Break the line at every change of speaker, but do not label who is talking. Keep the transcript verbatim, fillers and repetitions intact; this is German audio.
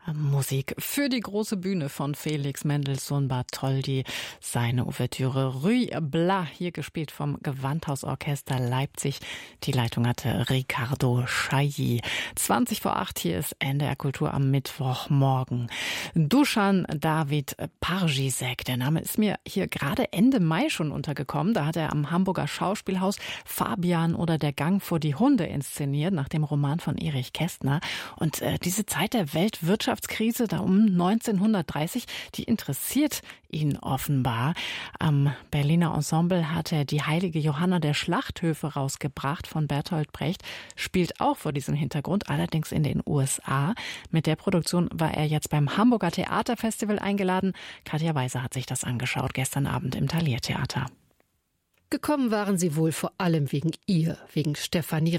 Musik für die große Bühne von Felix Mendelssohn Bartholdy. Seine Ouvertüre Ruy Blas, hier gespielt vom Gewandhausorchester Leipzig. Die Leitung hatte Ricardo Chailly. zwanzig vor acht, hier ist N D R Kultur am Mittwochmorgen. Dusan David Parjisek, der Name ist mir hier gerade Ende Mai schon untergekommen. Da hat er am Hamburger Schauspielhaus Fabian oder Der Gang vor die Hunde inszeniert, nach dem Roman von Erich Kästner. Und äh, diese Zeit der Weltwirtschaftskrise, da um neunzehnhundertdreißig, die interessiert ihn offenbar. Am Berliner Ensemble hat er die Heilige Johanna der Schlachthöfe rausgebracht von Bertolt Brecht, spielt auch vor diesem Hintergrund, allerdings in den U S A. Mit der Produktion war er jetzt beim Hamburger Theaterfestival eingeladen. Katja Weiser hat sich das angeschaut, gestern Abend im Thalia Theater.
Gekommen waren sie wohl vor allem wegen ihr, wegen Stefanie